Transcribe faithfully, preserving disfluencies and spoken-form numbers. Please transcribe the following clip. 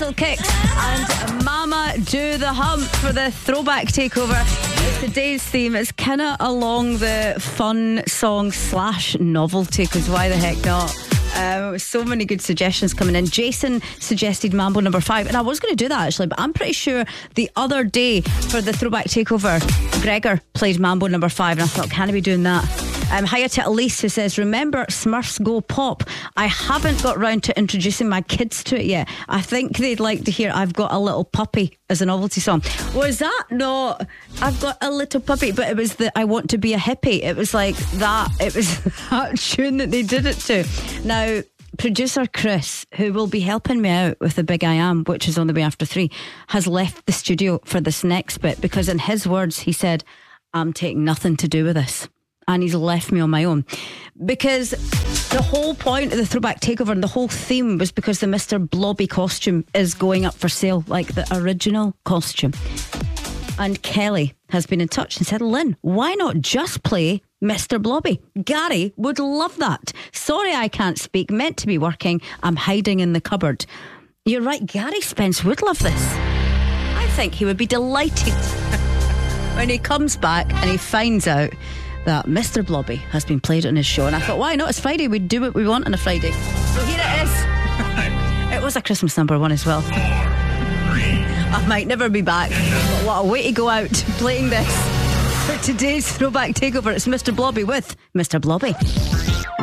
Muscle Kicks and Mama Do the Hump for the throwback takeover. Today's theme is kind of along the fun song slash novelty, because why the heck not? Um, so many good suggestions coming in. Jason suggested Mambo number five, and I was going to do that actually, but I'm pretty sure the other day for the throwback takeover, Gregor played Mambo number five, and I thought, can I be doing that? Um, hiya to Elise, who says, remember Smurfs Go Pop? I haven't got round to introducing my kids to it yet. I think they'd like to hear I've Got a Little Puppy as a novelty song. Was that not I've Got a Little Puppy? But it was the I Want to Be a Hippie. It was like that. It was that tune that they did it to. Now, producer Chris, who will be helping me out with the Big I Am, which is on the way after three, has left the studio for this next bit, because in his words he said, I'm taking nothing to do with this. And he's left me on my own, because the whole point of the throwback takeover and the whole theme was because the Mister Blobby costume is going up for sale, like the original costume. And Kelly has been in touch and said, Lynn, why not just play Mister Blobby? Gary would love that. Sorry I can't speak, meant to be working, I'm hiding in the cupboard. You're right, Gary Spence would love this. I think he would be delighted when he comes back and he finds out that Mister Blobby has been played on his show. And I thought, why not? It's Friday, we'd do what we want on a Friday. So here it is. It was a Christmas number one as well. I might never be back, but what a way to go out playing this for today's throwback takeover. It's Mister Blobby with Mister Blobby.